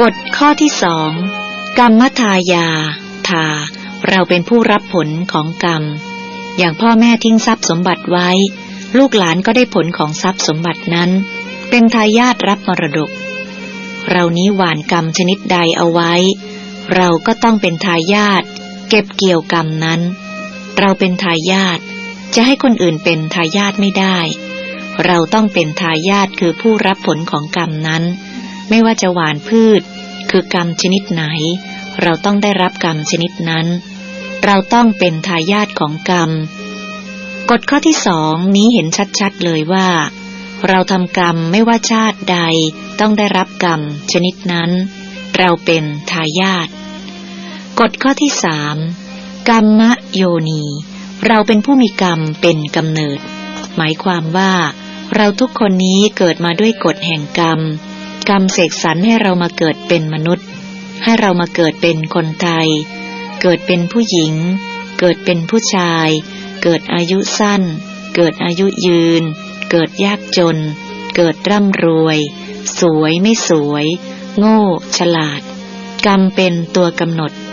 กฎข้อที่สองกรรมทายาทาเราเป็นผู้รับผลของกรรมอย่างพ่อแม่ทิ้งทรัพย์สมบัติไว้ลูกหลานก็ได้ผลของทรัพย์สมบัตินั้นเป็นทายาทรับมรดกเรานี้หว่านกรรมชนิดใดเอาไว้เราก็ต้องเป็นทายาทเก็บเกี่ยวกรรมนั้นเราเป็นทายาทจะให้คนอื่นเป็นทายาทไม่ได้เราต้องเป็นทายาทคือผู้รับผลของกรรมนั้นไม่ว่าจะหว่านพืชคือกรรมชนิดไหนเราต้องได้รับกรรมชนิดนั้นเราต้องเป็นทายาทของกรรมกฎข้อที่สองนี้เห็นชัดๆเลยว่าเราทำกรรมไม่ว่าชาติใดต้องได้รับกรรมชนิดนั้นเราเป็นทายาทกฎข้อที่สามกรรมโยนีเราเป็นผู้มีกรรมเป็นกำเนิดหมายความว่าเราทุกคนนี้เกิดมาด้วยกฎแห่งกรรมกรรมเสกสรรให้เรามาเกิดเป็นมนุษย์ให้เรามาเกิดเป็นคนไทยเกิดเป็นผู้หญิงเกิดเป็นผู้ชายเกิดอายุสั้นเกิดอายุยืนเกิดยากจนเกิดร่ำรวยสวยไม่สวยโง่ฉลาดกรรมเป็นตัวกำหนด